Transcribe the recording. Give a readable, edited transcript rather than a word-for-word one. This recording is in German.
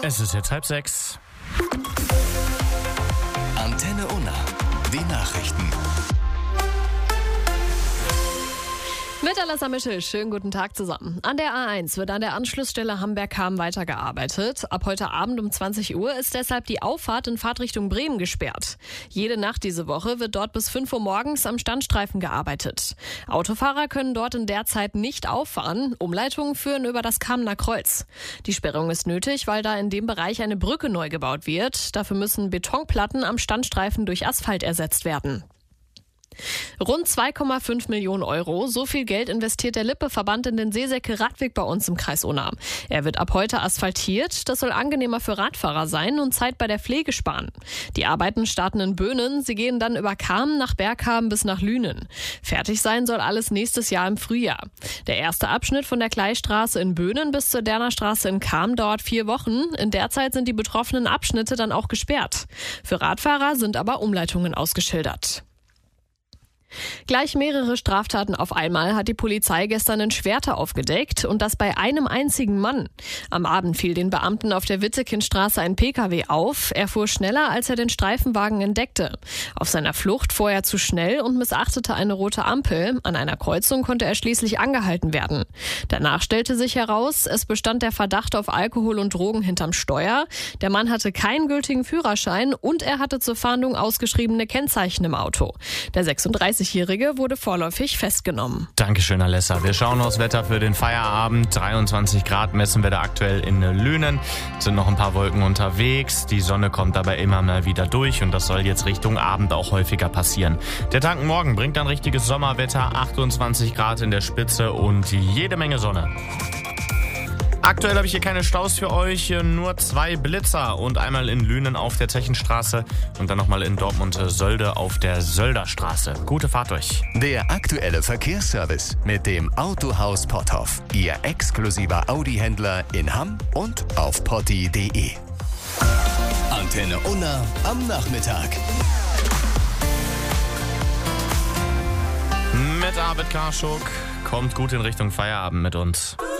Es ist jetzt 5:30. Antenne Unna, die Nachrichten. Mit Alessa Mischel, schönen guten Tag zusammen. An der A1 wird an der Anschlussstelle Hamburg-Hamm weitergearbeitet. Ab heute Abend um 20 Uhr ist deshalb die Auffahrt in Fahrtrichtung Bremen gesperrt. Jede Nacht diese Woche wird dort bis 5 Uhr morgens am Standstreifen gearbeitet. Autofahrer können dort in der Zeit nicht auffahren. Umleitungen führen über das Kamener Kreuz. Die Sperrung ist nötig, weil da in dem Bereich eine Brücke neu gebaut wird. Dafür müssen Betonplatten am Standstreifen durch Asphalt ersetzt werden. Rund 2,5 Millionen Euro, so viel Geld investiert der Lippe-Verband in den Seesäcke-Radweg bei uns im Kreis Unna. Er wird ab heute asphaltiert, das soll angenehmer für Radfahrer sein und Zeit bei der Pflege sparen. Die Arbeiten starten in Böhnen, sie gehen dann über Kamen nach Berghamen bis nach Lünen. Fertig sein soll alles nächstes Jahr im Frühjahr. Der erste Abschnitt von der Gleisstraße in Böhnen bis zur Derner Straße in Kamen dauert 4 Wochen. In der Zeit sind die betroffenen Abschnitte dann auch gesperrt. Für Radfahrer sind aber Umleitungen ausgeschildert. Gleich mehrere Straftaten auf einmal hat die Polizei gestern in Schwerte aufgedeckt und das bei einem einzigen Mann. Am Abend fiel den Beamten auf der Wittekindstraße ein PKW auf. Er fuhr schneller, als er den Streifenwagen entdeckte. Auf seiner Flucht fuhr er zu schnell und missachtete eine rote Ampel. An einer Kreuzung konnte er schließlich angehalten werden. Danach stellte sich heraus, es bestand der Verdacht auf Alkohol und Drogen hinterm Steuer. Der Mann hatte keinen gültigen Führerschein und er hatte zur Fahndung ausgeschriebene Kennzeichen im Auto. Der 36-Jährige wurde vorläufig festgenommen. Dankeschön, Alessa. Wir schauen aufs Wetter für den Feierabend. 23 Grad messen wir da aktuell in Lünen. Sind noch ein paar Wolken unterwegs. Die Sonne kommt aber immer mal wieder durch und das soll jetzt Richtung Abend auch häufiger passieren. Der Tag morgen bringt dann richtiges Sommerwetter. 28 Grad in der Spitze und jede Menge Sonne. Aktuell habe ich hier keine Staus für euch, nur 2 Blitzer und einmal in Lünen auf der Zechenstraße und dann nochmal in Dortmund-Sölde auf der Sölderstraße. Gute Fahrt euch. Der aktuelle Verkehrsservice mit dem Autohaus Potthoff. Ihr exklusiver Audi-Händler in Hamm und auf potti.de. Antenne Unna am Nachmittag. Mit Arvid Karschuk kommt gut in Richtung Feierabend mit uns.